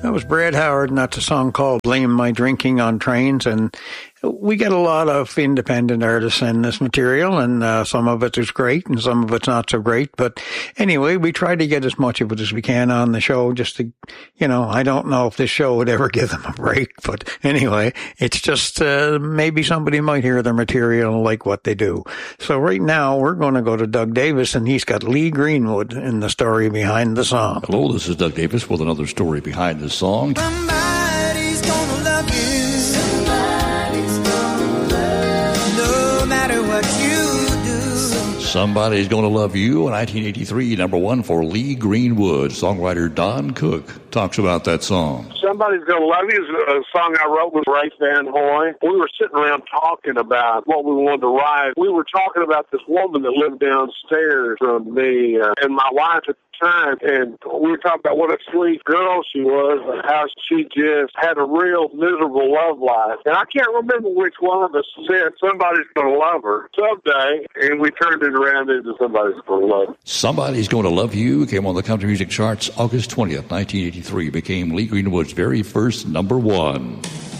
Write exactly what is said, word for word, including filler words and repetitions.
That was Brad Howard, and that's a song called Blame My Drinking on Trains. And we get a lot of independent artists in this material, and uh, some of it is great and some of it's not so great. But anyway, we try to get as much of it as we can on the show just to, you know, I don't know if this show would ever give them a break. But anyway, it's just uh, maybe somebody might hear their material and like what they do. So right now, we're going to go to Doug Davis, and he's got Lee Greenwood in the story behind the song. Hello, this is Doug Davis with another story behind the song. Somebody's gonna love you. Somebody's gonna love you. No matter what you do. Somebody's Gonna Love You, a nineteen eighty-three number one for Lee Greenwood. Songwriter Don Cook talks about that song. Somebody's Gonna Love You is a song I wrote with Ray Van Hoy. We were sitting around talking about what we wanted to write. We were talking about this woman that lived downstairs from me uh, and my wife at the time, and we were talking about what a sweet girl she was and how she just had a real miserable love life. And I can't remember which one of us said somebody's going to love her someday, and we turned it around into Somebody's Going to Love You. Somebody's Gonna Love You came on the country music charts August twentieth, nineteen eighty-three, became Lee Greenwood's very first number one.